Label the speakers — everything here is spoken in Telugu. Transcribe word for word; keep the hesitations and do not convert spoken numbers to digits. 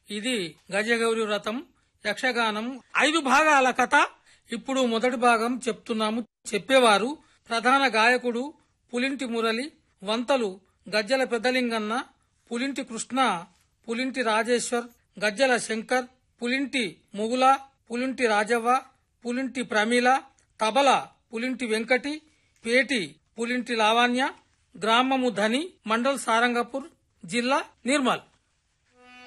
Speaker 1: ఇది గజగౌరి వ్రతం యక్షగానం ఐదు భాగాల కథ. ఇప్పుడు మొదటి భాగం చెప్తున్నాము. చెప్పేవారు ప్రధాన గాయకుడు పులింటి మురళి, వంతలు గజ్జల పెద్దలింగన్న, పులింటి కృష్ణ, పులింటి రాజేశ్వర్, గజ్జల శంకర్, పులింటి ముగుల, పులింటి రాజవ్వ, పులింటి ప్రమీల, తబల పులింటి వెంకటి, పేటి పులింటి లావణ్య, గ్రామము ధని, మండల్ సారంగపూర్, జిల్లా నిర్మల్.